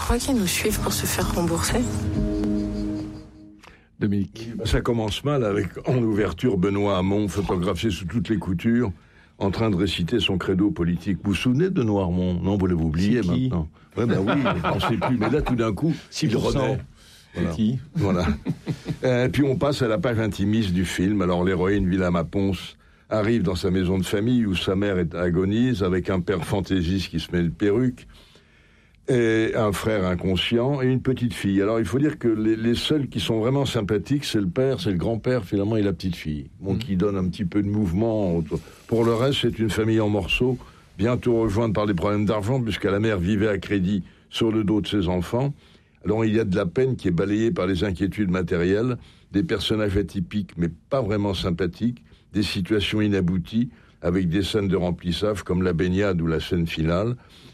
crois qu'ils nous suivent pour se faire rembourser? Dominique. Ça commence mal avec, en ouverture, Benoît Hamon, photographié sous toutes les coutures, en train de réciter son credo politique. Vous vous souvenez de Noirmont? Non, vous l'avez oublié maintenant. Ouais, ben oui, on ne sait plus. Mais là, tout d'un coup, il renaît. Voilà. Voilà. Puis on passe à la page intimiste du film. Alors l'héroïne, Villa Ponce, arrive dans sa maison de famille où sa mère agonise, avec un père fantaisiste qui se met une perruque, et un frère inconscient et une petite fille. Alors il faut dire que les seuls qui sont vraiment sympathiques, c'est le père, c'est le grand-père finalement et la petite fille, qui donne un petit peu de mouvement. Pour le reste, c'est une famille en morceaux, bientôt rejointe par des problèmes d'argent, puisque la mère vivait à crédit sur le dos de ses enfants. Alors il y a de la peine qui est balayée par les inquiétudes matérielles, des personnages atypiques mais pas vraiment sympathiques, des situations inabouties, avec des scènes de remplissage comme la baignade ou la scène finale.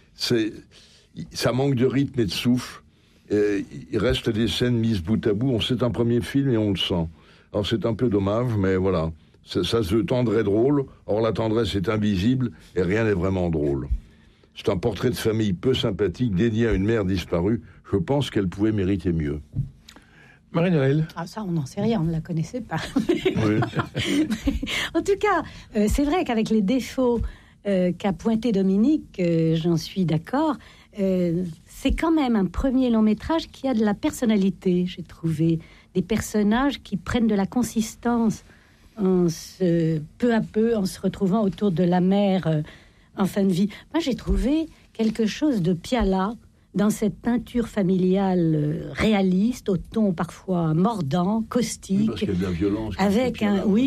Ça manque de rythme et de souffle. Il reste des scènes mises bout à bout. C'est un premier film et on le sent. Alors c'est un peu dommage, mais voilà. Ça se veut tendre et drôle. Or la tendresse est invisible et rien n'est vraiment drôle. C'est un portrait de famille peu sympathique dédié à une mère disparue. Je pense qu'elle pouvait mériter mieux. Marie-Noël. Ah, ça, on n'en sait rien, on ne la connaissait pas. Oui. En tout cas, c'est vrai qu'avec les défauts qu'a pointé Dominique, j'en suis d'accord, c'est quand même un premier long métrage qui a de la personnalité, j'ai trouvé. Des personnages qui prennent de la consistance peu à peu en se retrouvant autour de la mère en fin de vie. Moi, j'ai trouvé quelque chose de Piala dans cette peinture familiale réaliste, au ton parfois mordant, caustique, Oui, parce qu'il y a de la violence. avec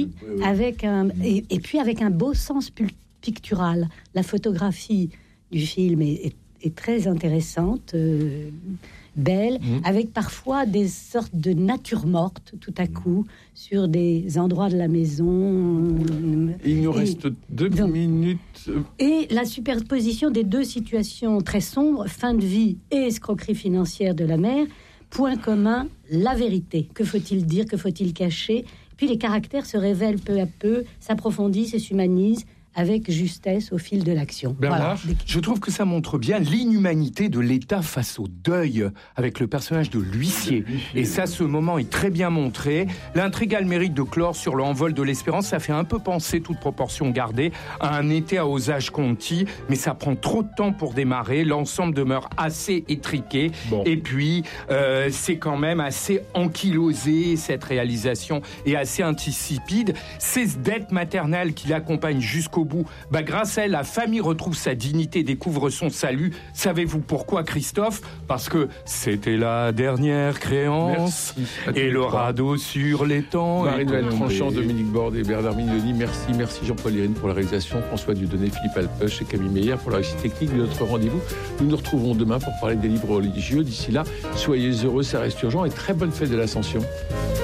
et puis avec un beau sens pictural. La photographie du film est très intéressante, belle, avec parfois des sortes de nature morte tout à coup sur des endroits de la maison. Il nous reste 2 minutes. Et la superposition des deux situations très sombres, fin de vie et escroquerie financière de la mère, point commun, la vérité. Que faut-il dire, que faut-il cacher? Puis les caractères se révèlent peu à peu, s'approfondissent et s'humanisent avec justesse au fil de l'action. Bernard, voilà. Je trouve que ça montre bien l'inhumanité de l'État face au deuil, avec le personnage de l'huissier. Et ça, ce moment est très bien montré. L'intrigue a le mérite de clore sur l'envol de l'espérance. Ça fait un peu penser, toute proportion gardée, à un été à Osage County, mais ça prend trop de temps pour démarrer. L'ensemble demeure assez étriqué. Bon. Et puis, c'est quand même assez ankylosé, cette réalisation, et assez insipide. Ces dettes maternelles qui l'accompagnent jusqu'au bout, grâce à elle, la famille retrouve sa dignité, découvre son salut. Savez-vous pourquoi, Christophe? Parce que c'était la dernière créance et le radeau sur l'étang. Marie-Noël Tranchant, Dominique Borde et Bernard Mignoni, merci Jean-Paul Irine pour la réalisation, François Dieudonné, Philippe Alpeuch et Camille Meyer pour la réussite technique de notre rendez-vous. Nous nous retrouvons demain pour parler des livres religieux. D'ici là, soyez heureux, ça reste urgent et très bonne fête de l'Ascension.